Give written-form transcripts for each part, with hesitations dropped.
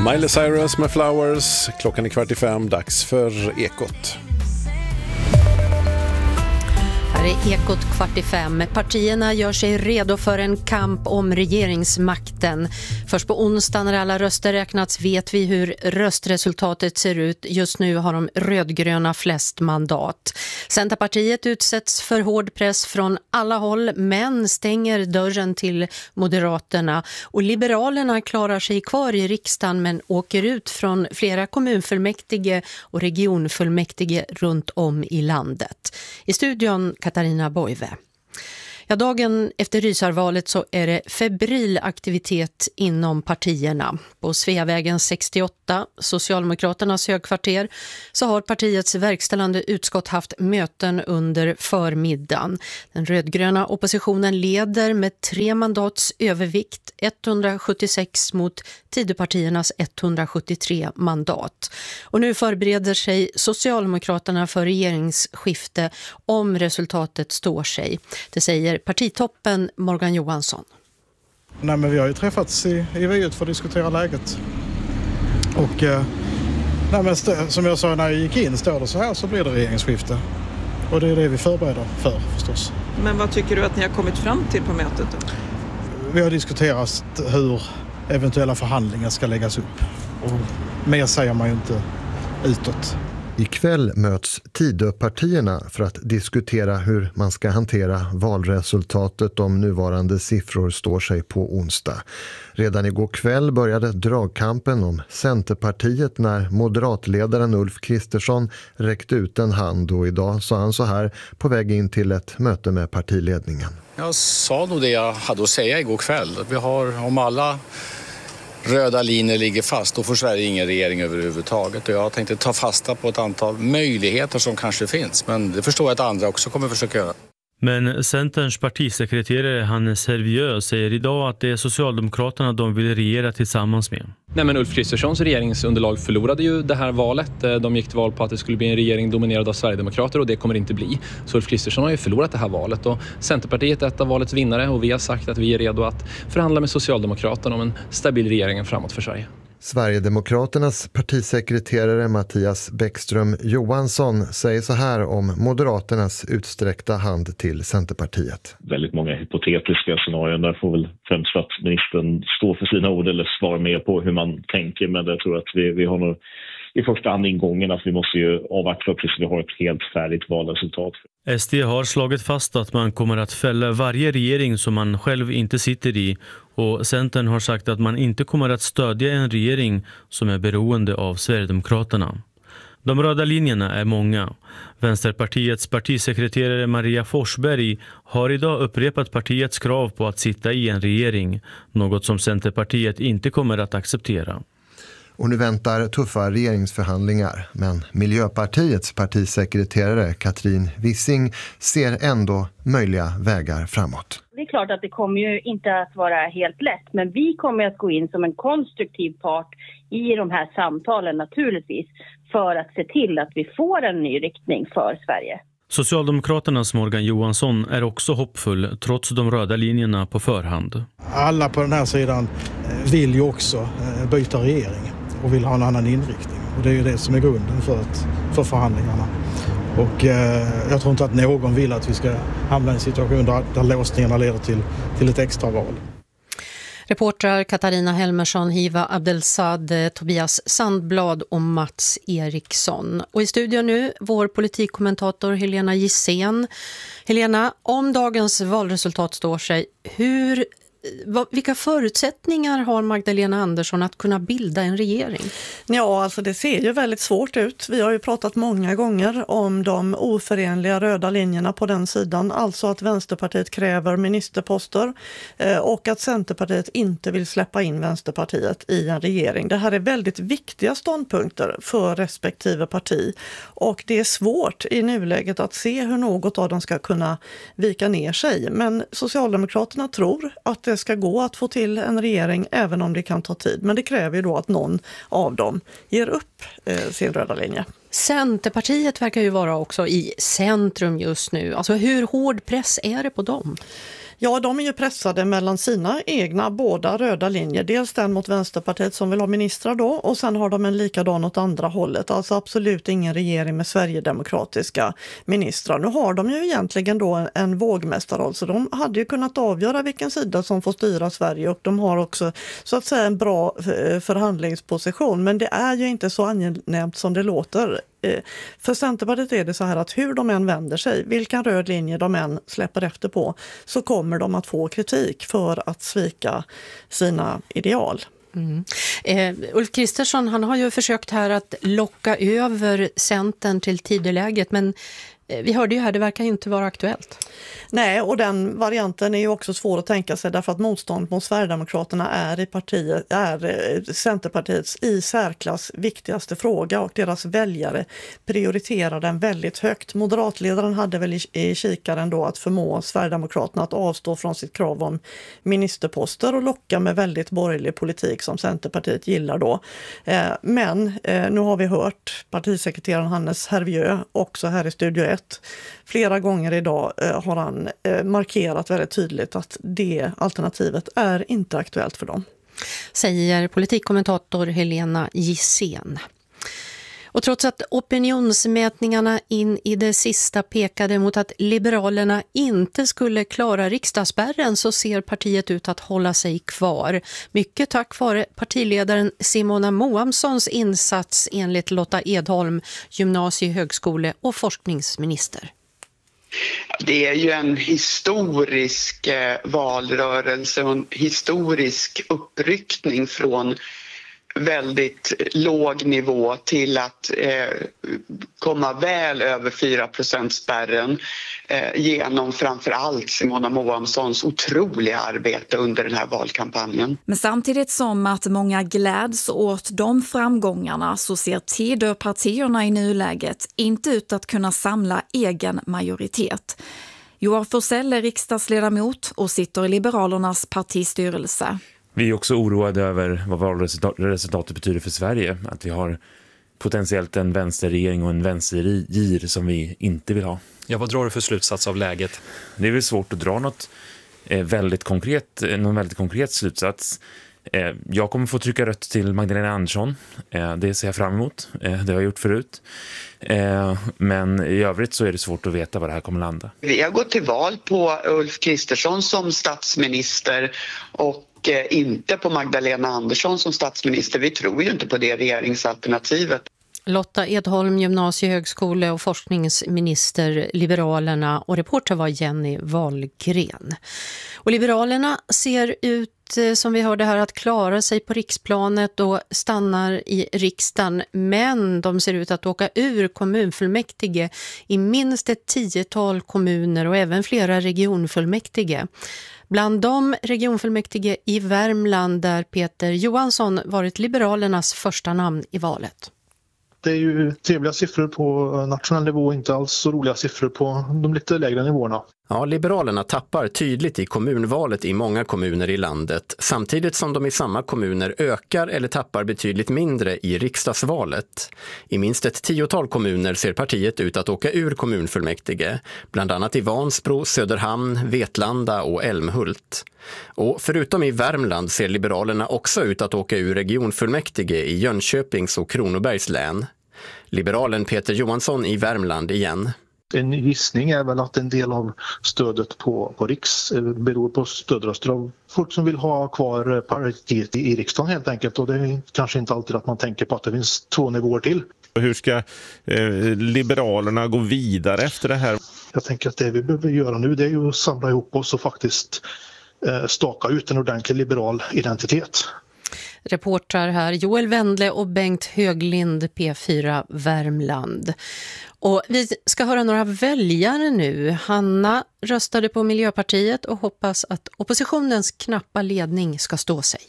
Miley Cyrus med Flowers. Klockan är 4:45, dags för Ekot. Här är Ekot 4:45. Partierna gör sig redo för en kamp om regeringsmakten. Först på onsdag när alla röster räknats vet vi hur röstresultatet ser ut. Just nu har de rödgröna flest mandat. Centerpartiet utsätts för hård press från alla håll men stänger dörren till Moderaterna. Och Liberalerna klarar sig kvar i riksdagen men åker ut från flera kommunfullmäktige och regionfullmäktige runt om i landet. I studion Katarina Boive. Ja, dagen efter Rysarvalet så är det febril aktivitet inom partierna. På Sveavägen 68, Socialdemokraternas högkvarter, så har partiets verkställande utskott haft möten under förmiddagen. Den rödgröna oppositionen leder med 3 mandats övervikt, 176 mot Tidöpartiernas 173 mandat. Och nu förbereder sig Socialdemokraterna för regeringsskifte om resultatet står sig. Det säger partitoppen Morgan Johansson. Nej, men vi har ju träffats i V1 för att diskutera läget. Och som jag sa när jag gick in, står det så här så blir det regeringsskifte. Och det är det vi förbereder för förstås. Men vad tycker du att ni har kommit fram till på mötet då? Vi har diskuterat hur eventuella förhandlingar ska läggas upp. Och mer säger man ju inte utåt. Ikväll möts Tidöpartierna för att diskutera hur man ska hantera valresultatet om nuvarande siffror står sig på onsdag. Redan igår kväll började dragkampen om Centerpartiet när moderatledaren Ulf Kristersson räckte ut en hand, och idag sa han så här på väg in till ett möte med partiledningen. Jag sa nog det jag hade att säga igår kväll. Vi har, om alla röda linjer ligger fast, då får Sverige ingen regering överhuvudtaget. Och jag tänkte ta fasta på ett antal möjligheter som kanske finns. Men det förstår jag att andra också kommer försöka göra. Men Centerns partisekreterare Hannes Hervieu säger idag att det är Socialdemokraterna de vill regera tillsammans med. Nej, men Ulf Kristerssons regeringsunderlag förlorade ju det här valet. De gick till val på att det skulle bli en regering dominerad av Sverigedemokrater, och det kommer det inte bli. Så Ulf Kristersson har ju förlorat det här valet, och Centerpartiet är ett av valets vinnare, och vi har sagt att vi är redo att förhandla med Socialdemokraterna om en stabil regering framåt för Sverige. Sverigedemokraternas partisekreterare Mattias Bäckström Johansson säger så här om Moderaternas utsträckta hand till Centerpartiet. Väldigt många hypotetiska scenarier. Där får väl främst statsministern stå för sina ord eller svara mer på hur man tänker. Men jag tror att vi har nog i första hand ingången att vi måste ju avvakta tills vi har ett helt färdigt valresultat. SD har slagit fast att man kommer att fälla varje regering som man själv inte sitter i, och Centern har sagt att man inte kommer att stödja en regering som är beroende av Sverigedemokraterna. De röda linjerna är många. Vänsterpartiets partisekreterare Maria Forsberg har idag upprepat partiets krav på att sitta i en regering, något som Centerpartiet inte kommer att acceptera. Och nu väntar tuffa regeringsförhandlingar, men Miljöpartiets partisekreterare Katrin Wissing ser ändå möjliga vägar framåt. Det är klart att det kommer ju inte att vara helt lätt, men vi kommer att gå in som en konstruktiv part i de här samtalen naturligtvis för att se till att vi får en ny riktning för Sverige. Socialdemokraternas Morgan Johansson är också hoppfull trots de röda linjerna på förhand. Alla på den här sidan vill ju också byta regering och vill ha en annan inriktning. Och det är ju det som är grunden för förhandlingarna. Och jag tror inte att någon vill att vi ska hamna i en situation där låsningarna leder till ett extra val. Reportrar Katarina Helmersson, Hiva Abdelsad, Tobias Sandblad och Mats Eriksson. Och i studion nu vår politikkommentator Helena Gissén. Helena, om dagens valresultat står sig, vilka förutsättningar har Magdalena Andersson att kunna bilda en regering? Ja, alltså det ser ju väldigt svårt ut. Vi har ju pratat många gånger om de oförenliga röda linjerna på den sidan. Alltså att Vänsterpartiet kräver ministerposter och att Centerpartiet inte vill släppa in Vänsterpartiet i en regering. Det här är väldigt viktiga ståndpunkter för respektive parti. Och det är svårt i nuläget att se hur något av dem ska kunna vika ner sig. Men Socialdemokraterna tror att det ska gå att få till en regering även om det kan ta tid. Men det kräver ju då att någon av dem ger upp sin röda linje. Centerpartiet verkar ju vara också i centrum just nu. Alltså hur hård press är det på dem? Ja, de är ju pressade mellan sina egna båda röda linjer. Dels den mot Vänsterpartiet som vill ha ministrar då, och sen har de en likadan åt andra hållet. Alltså absolut ingen regering med sverigedemokratiska ministrar. Nu har de ju egentligen då en vågmästarroll, så de hade ju kunnat avgöra vilken sida som får styra Sverige, och de har också så att säga en bra förhandlingsposition. Men det är ju inte så angenämt som det låter. För Centerpartiet är det så här att hur de än vänder sig, vilken röd linje de än släpper efter på, så kommer de att få kritik för att svika sina ideal. Ulf Kristersson, han har ju försökt här att locka över Centern till tideläget, men vi hörde ju här, det verkar inte vara aktuellt. Nej, och den varianten är ju också svår att tänka sig, därför att motstånd mot Sverigedemokraterna är Centerpartiets i särklass viktigaste fråga, och deras väljare prioriterar den väldigt högt. Moderatledaren hade väl i kikaren då att förmå Sverigedemokraterna att avstå från sitt krav om ministerposter och locka med väldigt borgerlig politik som Centerpartiet gillar då. Men nu har vi hört partisekreteraren Hannes Hervieu också här i Studio 1. Flera gånger idag har han markerat väldigt tydligt att det alternativet är inte aktuellt för dem. Säger politikkommentator Helena Gissén. Och trots att opinionsmätningarna in i det sista pekade mot att Liberalerna inte skulle klara riksdagsspärren, så ser partiet ut att hålla sig kvar. Mycket tack vare partiledaren Simona Moamssons insats, enligt Lotta Edholm, gymnasie-, högskole- och forskningsminister. Det är ju en historisk valrörelse och en historisk uppryckning från väldigt låg nivå till att komma väl över 4%-spärren genom framförallt Simona Moamssons otroliga arbete under den här valkampanjen. Men samtidigt som att många gläds åt de framgångarna, så ser Tidöpartierna i nuläget inte ut att kunna samla egen majoritet. Joar Forssell är riksdagsledamot och sitter i Liberalernas partistyrelse. Vi är också oroade över vad valresultatet betyder för Sverige. Att vi har potentiellt en vänsterregering och en vänstergir som vi inte vill ha. Ja, vad drar du för slutsats av läget? Det är väl svårt att dra någon väldigt konkret slutsats. Jag kommer få trycka rött till Magdalena Andersson. Det ser jag fram emot. Det har jag gjort förut. Men i övrigt så är det svårt att veta vad det här kommer landa. Vi har gått till val på Ulf Kristersson som statsminister och inte på Magdalena Andersson som statsminister. Vi tror ju inte på det regeringsalternativet. Lotta Edholm, gymnasie-, högskole- och forskningsminister, Liberalerna, och reporter var Jenny Wahlgren. Och Liberalerna ser ut, som vi hörde här, att klara sig på riksplanet och stannar i riksdagen, men de ser ut att åka ur kommunfullmäktige i minst ett 10-tal kommuner och även flera regionfullmäktige. Bland dem regionfullmäktige i Värmland, där Peter Johansson varit Liberalernas första namn i valet. Det är ju trevliga siffror på nationell nivå, inte alls så roliga siffror på de lite lägre nivåerna. Ja, Liberalerna tappar tydligt i kommunvalet i många kommuner i landet, samtidigt som de i samma kommuner ökar eller tappar betydligt mindre i riksdagsvalet. I minst ett 10-tal kommuner ser partiet ut att åka ur kommunfullmäktige, bland annat i Vansbro, Söderhamn, Vetlanda och Älmhult. Och förutom i Värmland ser Liberalerna också ut att åka ur regionfullmäktige i Jönköpings och Kronobergs län. Liberalen Peter Johansson i Värmland igen. En gissning är väl att en del av stödet på riks beror på stödröster av folk som vill ha kvar partiet i riksdagen helt enkelt. Och det är kanske inte alltid att man tänker på att det finns 2 nivåer till. Hur ska Liberalerna gå vidare efter det här? Jag tänker att det vi behöver göra nu, det är ju att samla ihop oss och faktiskt staka ut en ordentlig liberal identitet. Reportrar här Joel Wendle och Bengt Höglind, P4 Värmland. Och vi ska höra några väljare nu. Hanna röstade på Miljöpartiet och hoppas att oppositionens knappa ledning ska stå sig.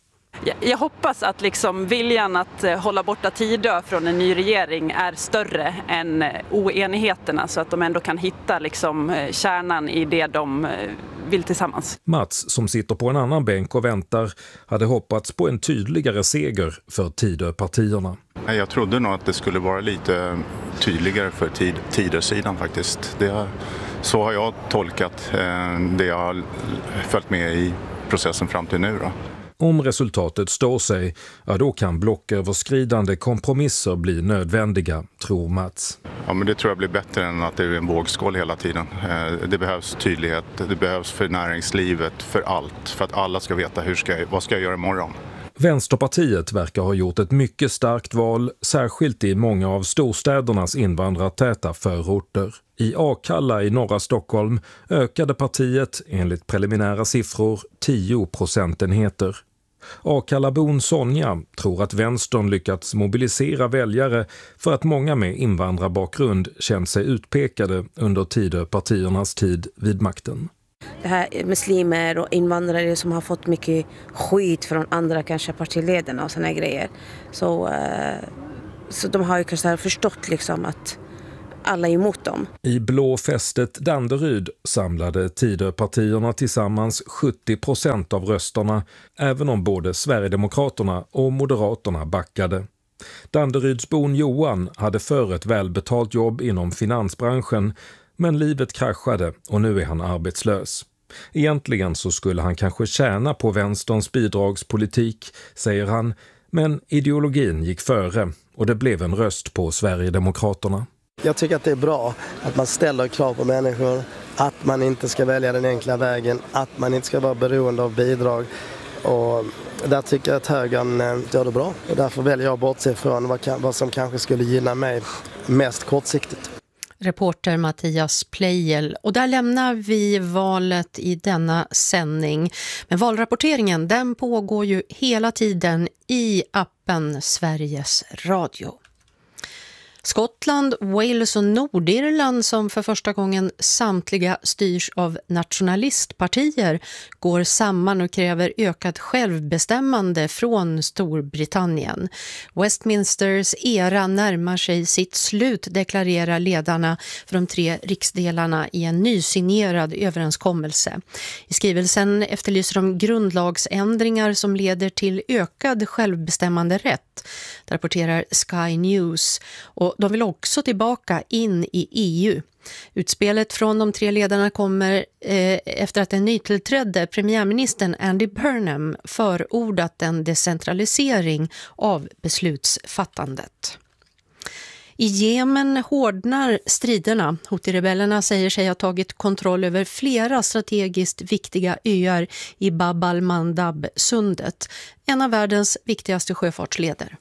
Jag hoppas att viljan att hålla borta Tidö från en ny regering är större än oenigheterna, så att de ändå kan hitta kärnan i det de vill tillsammans. Mats, som sitter på en annan bänk och väntar, hade hoppats på en tydligare seger för Tidöpartierna. Jag trodde nog att det skulle vara lite tydligare för Tidö-sidan faktiskt. Det har Så har jag tolkat det jag har följt med i processen fram till nu då. Om resultatet står sig, ja då kan blocköverskridande kompromisser bli nödvändiga, tror Mats. Ja, men det tror jag blir bättre än att det är en vågskål hela tiden. Det behövs tydlighet, det behövs för näringslivet, för allt. För att alla ska veta vad ska jag göra imorgon. Vänsterpartiet verkar ha gjort ett mycket starkt val, särskilt i många av storstädernas invandrartäta förorter. I Akalla i norra Stockholm ökade partiet enligt preliminära siffror 10 procentenheter. Akallabon Sonja tror att vänstern lyckats mobilisera väljare för att många med invandrarbakgrund känt sig utpekade under Tidöpartiernas tid vid makten. Det här muslimer och invandrare som har fått mycket skit från andra kanske partiledarna och såna grejer. Så de har ju kanske förstått liksom att alla är emot dem. I blåfästet Danderyd samlade Tidöpartierna tillsammans 70% av rösterna, även om både Sverigedemokraterna och Moderaterna backade. Danderydsbon Johan hade för ett välbetalt jobb inom finansbranschen, men livet kraschade och nu är han arbetslös. Egentligen så skulle han kanske tjäna på vänsterns bidragspolitik, säger han, men ideologin gick före och det blev en röst på Sverigedemokraterna. Jag tycker att det är bra att man ställer krav på människor, att man inte ska välja den enkla vägen, att man inte ska vara beroende av bidrag. Och där tycker jag att högern gör det bra. Och därför väljer jag att bortse från vad som kanske skulle gynna mig mest kortsiktigt. Reporter Mattias Pleijel. Och där lämnar vi valet i denna sändning. Men valrapporteringen den pågår ju hela tiden i appen Sveriges Radio. Skottland, Wales och Nordirland, som för första gången samtliga styrs av nationalistpartier, går samman och kräver ökat självbestämmande från Storbritannien. Westminsters era närmar sig sitt slut, deklarerar ledarna för de 3 riksdelarna i en nysignerad överenskommelse. I skrivelsen efterlyser de grundlagsändringar som leder till ökad självbestämmande rätt, rapporterar Sky News. Och de vill också tillbaka in i EU. Utspelet från de 3 ledarna kommer efter att den nytillträdde premiärministern Andy Burnham förordat en decentralisering av beslutsfattandet. I Jemen hårdnar striderna. Houthi-rebellerna säger sig ha tagit kontroll över flera strategiskt viktiga öar i Bab al-Mandab-sundet, en av världens viktigaste sjöfartsleder.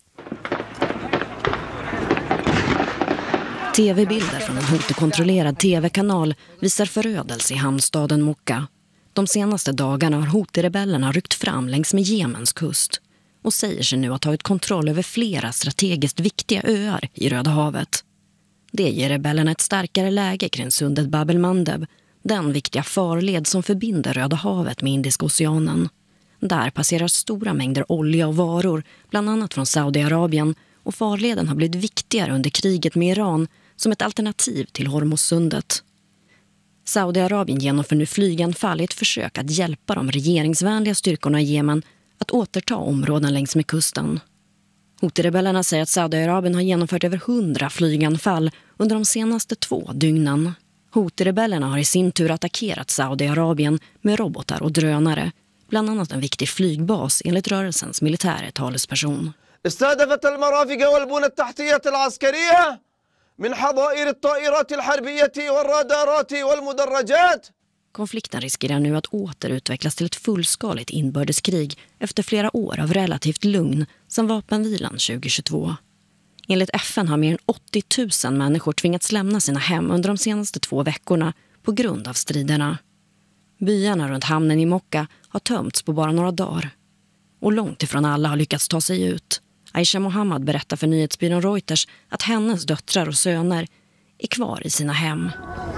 TV-bilder från en Houthi-kontrollerad TV-kanal visar förödelse i hamnstaden Mokka. De senaste dagarna har Houthi-rebellerna ryckt fram längs med Jemens kust och säger sig nu ha tagit kontroll över flera strategiskt viktiga öar i Röda havet. Det ger rebellerna ett starkare läge kring sundet Bab el-Mandeb, den viktiga farled som förbinder Röda havet med Indiska oceanen. Där passerar stora mängder olja och varor, bland annat från Saudiarabien, och farleden har blivit viktigare under kriget med Iran som ett alternativ till Hormuzsundet. Saudiarabien genomför nu flyganfall i ett försök att hjälpa de regeringsvänliga styrkorna i Jemen att återta områden längs med kusten. Houthi-rebellerna säger att Saudiarabien har genomfört över 100 flyganfall under de senaste 2 dygnen. Houthi-rebellerna har i sin tur attackerat Saudiarabien med robotar och drönare, bland annat en viktig flygbas enligt rörelsens militära talesperson. استهدفت المرافق والبنى التحتية العسكرية من حظائر الطائرات الحربية والرادارات والمدرجات. Konflikten riskerar nu att åter utvecklas till ett fullskaligt inbördeskrig efter flera år av relativt lugn sedan vapenvilan 2022. Enligt FN har mer än 80 000 människor tvingats lämna sina hem under de senaste 2 veckorna på grund av striderna. Byarna runt hamnen i Mokka har tömts på bara några dagar. Och långt ifrån alla har lyckats ta sig ut. Aisha Mohammed berättar för nyhetsbyrån Reuters att hennes döttrar och söner är kvar i sina hem.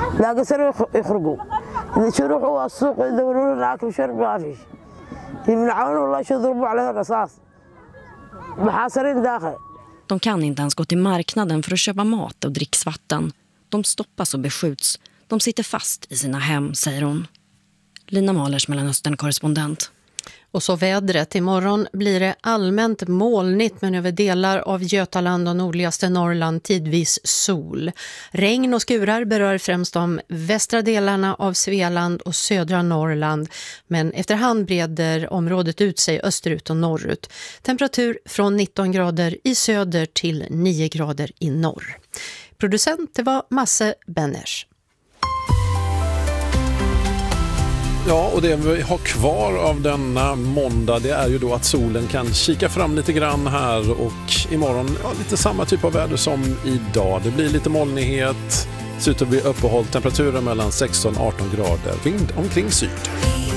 De kan inte ens gå till marknaden för att köpa mat och dricksvatten. De stoppas och beskjuts. De sitter fast i sina hem, säger hon. Lina Mahlers, Mellanöstern-korrespondent. Och så vädret. Imorgon blir det allmänt molnigt men över delar av Götaland och nordligaste Norrland tidvis sol. Regn och skurar berör främst de västra delarna av Svealand och södra Norrland. Men efterhand breder området ut sig österut och norrut. Temperatur från 19 grader i söder till 9 grader i norr. Producent det var Masse Benners. Ja, och det vi har kvar av denna måndag det är ju då att solen kan kika fram lite grann här och imorgon lite samma typ av väder som idag. Det blir lite molnighet, ser ut att bli uppehåll, temperaturer mellan 16 och 18 grader, vind omkring syd.